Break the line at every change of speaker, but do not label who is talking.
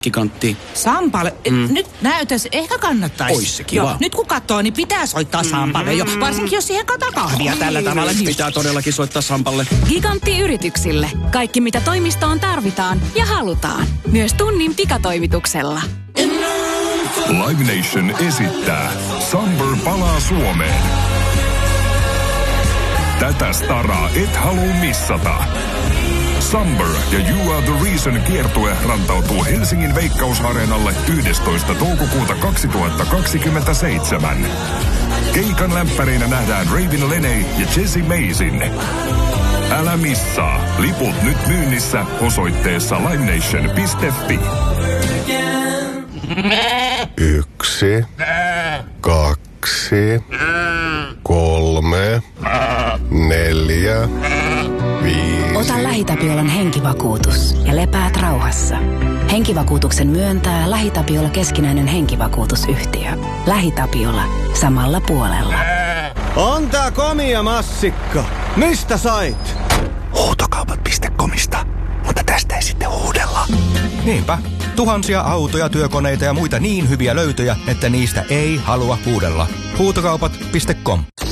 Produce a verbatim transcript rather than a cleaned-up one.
Gigantti.
Sampalle? Mm. Nyt näytäisi, ehkä kannattaisi.
Ois se kiva.
Joo, nyt kun katsoo, niin pitää soittaa Sampalle jo. Varsinkin jos siihen kataa kahvia tällä tavalla. Niin
pitää todellakin soittaa Sampalle.
Gigantti yrityksille. Kaikki mitä toimistoon tarvitaan ja halutaan. Myös tunnin pikatoimituksella.
Live Nation esittää Samber palaa Suomeen. Tätä staraa et halua missata. Samber ja You Are The Reason -kiertue rantautuu Helsingin Veikkausareenalle yhdestoista toukokuuta kaksituhattakaksikymmentäseitsemän. Keikan lämpäreinä nähdään Raven Leney ja Jessie Mason. Älä missaa. Liput nyt myynnissä osoitteessa livenation piste fi.
Yksi, kaksi, kolme, neljä, viisi.
Ota LähiTapiolan henkivakuutus ja lepäät rauhassa. Henkivakuutuksen myöntää LähiTapiola keskinäinen henkivakuutusyhtiö. LähiTapiola. Samalla puolella.
On tää komia massikka. Mistä sait?
Huutokaupat piste comista. Mutta tästä ei sitten huudella.
Niinpä. Tuhansia autoja, työkoneita ja muita niin hyviä löytöjä, että niistä ei halua huudella. Huutokaupat piste com.